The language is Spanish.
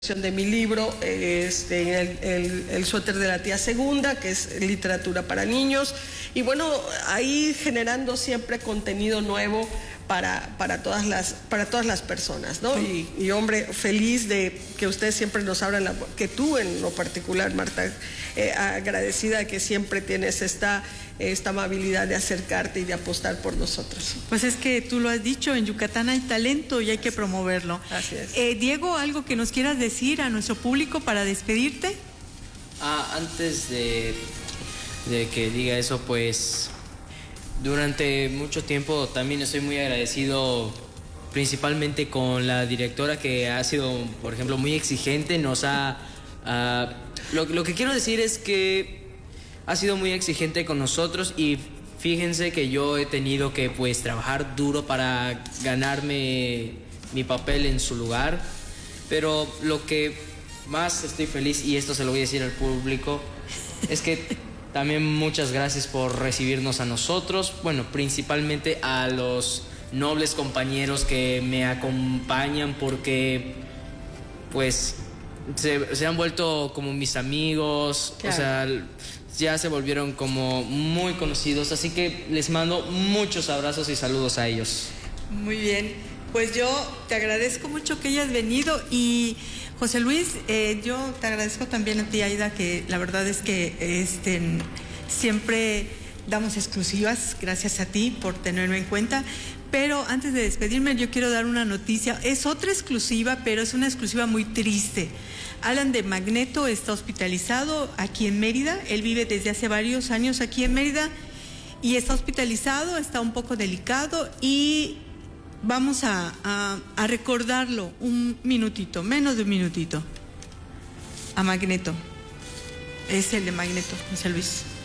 de mi libro, el suéter de la tía Segunda, que es literatura para niños, y bueno, ahí generando siempre contenido nuevo para todas las personas, ¿no? Y hombre, feliz de que ustedes siempre nos abran que tú en lo particular, Marta, agradecida que siempre tienes esta amabilidad de acercarte y de apostar por nosotros. Pues es que tú lo has dicho, en Yucatán hay talento y hay que promoverlo. Así es. Diego, ¿algo que nos quieras decir a nuestro público para despedirte? Antes de que diga eso, pues durante mucho tiempo también estoy muy agradecido, principalmente con la directora, que ha sido, por ejemplo, muy exigente. Lo que quiero decir es que ha sido muy exigente con nosotros, y fíjense que yo he tenido que pues trabajar duro para ganarme mi papel en su lugar, pero lo que más estoy feliz, y esto se lo voy a decir al público, es que también muchas gracias por recibirnos a nosotros, bueno, principalmente a los nobles compañeros que me acompañan, porque pues se han vuelto como mis amigos, claro. O sea, ya se volvieron como muy conocidos, así que les mando muchos abrazos y saludos a ellos. Muy bien, pues yo te agradezco mucho que hayas venido, y José Luis, yo te agradezco también a ti, Aida, que la verdad es que siempre damos exclusivas, gracias a ti por tenerme en cuenta. Pero antes de despedirme, yo quiero dar una noticia. Es otra exclusiva, pero es una exclusiva muy triste. Alan de Magneto está hospitalizado aquí en Mérida. Él vive desde hace varios años aquí en Mérida y está hospitalizado, está un poco delicado, y vamos a recordarlo un minutito, menos de un minutito. A Magneto. Es el de Magneto, José Luis.